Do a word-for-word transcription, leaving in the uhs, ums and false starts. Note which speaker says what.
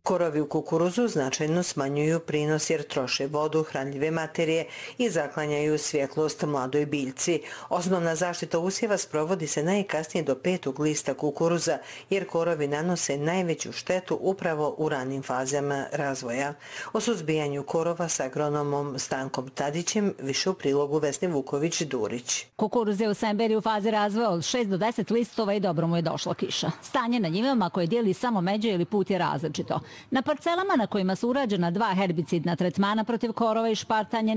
Speaker 1: Korovi u kukuruzu značajno smanjuju prinos jer troše vodu, hranljive materije i zaklanjaju svjetlost mladoj biljci. Osnovna zaštita usjeva sprovodi se najkasnije do petog lista kukuruza jer korovi nanose najveću štetu upravo u ranim fazama razvoja. O suzbijanju korova s agronomom Stankom Tadićem više u prilogu Vesne Vuković-Durić.
Speaker 2: Kukuruz je u semberi u fazi razvoja od šest do deset listova i dobro mu je došla kiša. Stanje na njivama koje dijeli samo međe ili put je različito. Na parcelama na kojima su urađena dva herbicidna tretmana protiv korova i špartanje